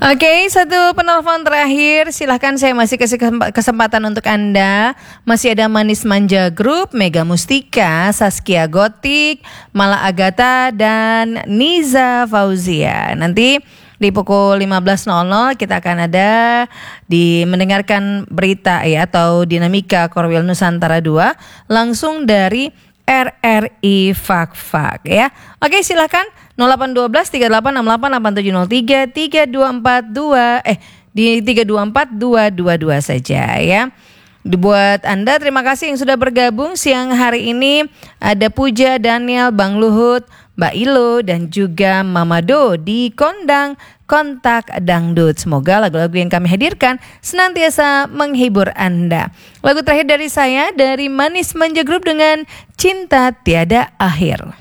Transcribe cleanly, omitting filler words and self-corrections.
Oke, satu penelpon terakhir. Silahkan, saya masih kasih kesempatan untuk Anda. Masih ada Manis Manja Group, Mega Mustika, Saskia Gotik, Mala Agatha, dan Niza Fauzia. Nanti di pukul 15.00 kita akan ada mendengarkan berita ya, atau dinamika Korwil Nusantara 2 langsung dari RRI Fak ya. Oke, silakan 0812 3868 8703 3242 di 324 222 saja ya. Buat Anda, terima kasih yang sudah bergabung siang hari ini. Ada Puja, Daniel, Bang Luhut, Mbak Ilo, dan juga Mama Do di Kondang Kontak Dangdut. Semoga lagu-lagu yang kami hadirkan senantiasa menghibur Anda. Lagu terakhir dari saya, dari Manis Manja Group dengan Cinta Tiada Akhir.